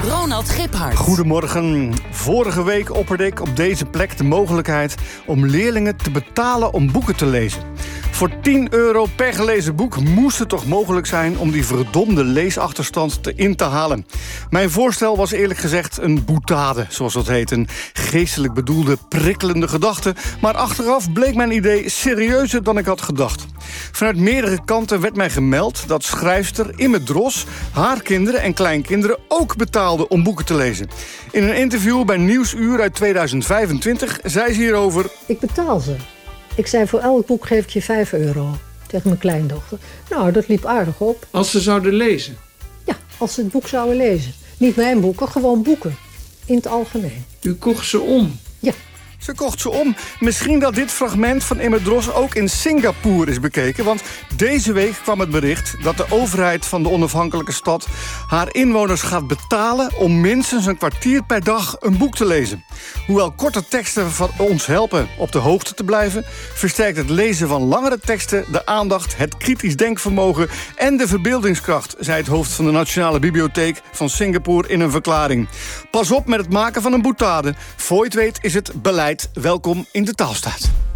Ronald Giphart. Goedemorgen. Vorige week opperde ik op deze plek de mogelijkheid om leerlingen te betalen om boeken te lezen. Voor €10 per gelezen boek moest het toch mogelijk zijn om die verdomde leesachterstand in te halen. Mijn voorstel was eerlijk gezegd een boutade, zoals dat heet. Een geestelijk bedoelde, prikkelende gedachte. Maar achteraf bleek mijn idee serieuzer dan ik had gedacht. Vanuit meerdere kanten werd mij gemeld dat schrijfster Imme Dros haar kinderen en kleinkinderen ook betaalde om boeken te lezen. In een interview bij Nieuwsuur uit 2025 zei ze hierover: Ik betaal ze. Ik zei, voor elk boek geef ik je €5 tegen mijn kleindochter. Nou, dat liep aardig op. Als ze zouden lezen? Ja, als ze het boek zouden lezen. Niet mijn boeken, gewoon boeken. In het algemeen. U kocht ze om? Ja. Ze kocht ze om. Misschien dat dit fragment van Imme Dros ook in Singapore is bekeken. Want deze week kwam het bericht dat de overheid van de onafhankelijke stad haar inwoners gaat betalen om minstens een kwartier per dag een boek te lezen. Hoewel korte teksten van ons helpen op de hoogte te blijven, versterkt het lezen van langere teksten de aandacht, het kritisch denkvermogen en de verbeeldingskracht, zei het hoofd van de Nationale Bibliotheek van Singapore in een verklaring. Pas op met het maken van een boutade. Voor je het weet is het beleid. Welkom in de Taalstaat.